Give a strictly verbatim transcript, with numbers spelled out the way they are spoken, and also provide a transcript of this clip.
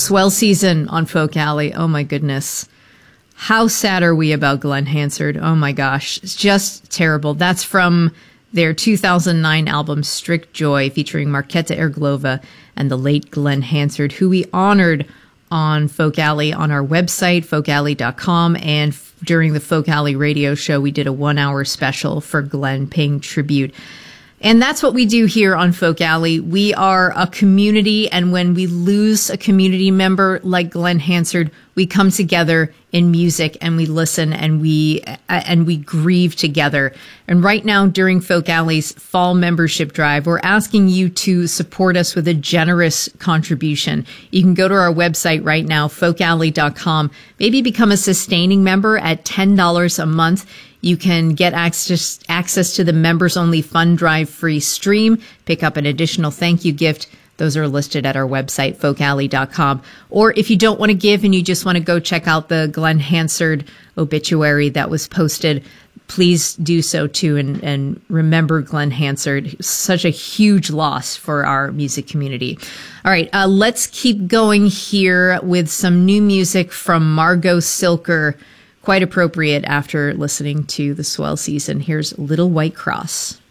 Swell season on Folk Alley. Oh my goodness. How sad are we about Glenn Hansard? Oh my gosh. It's just terrible. That's from their two thousand nine album Strict Joy, featuring Marketa Erglova and the late Glenn Hansard, who we honored on Folk Alley on our website, folk alley dot com. And f- during the Folk Alley radio show, we did a one hour special for Glenn, paying tribute. And that's what we do here on Folk Alley. We are a community, and when we lose a community member like Glenn Hansard, we come together in music and we listen and we uh, and we grieve together. And right now, during Folk Alley's fall membership drive, we're asking you to support us with a generous contribution. You can go to our website right now, folk alley dot com. Maybe become a sustaining member at ten dollars a month. You can get access access to the members-only fund drive free stream, pick up an additional thank you gift. Those are listed at our website, folk alley dot com. Or if you don't want to give and you just want to go check out the Glenn Hansard obituary that was posted, please do so too. And, and remember Glenn Hansard, such a huge loss for our music community. All right, uh, let's keep going here with some new music from Margot Silker. Quite appropriate after listening to the Swell season. Here's Little White Cross.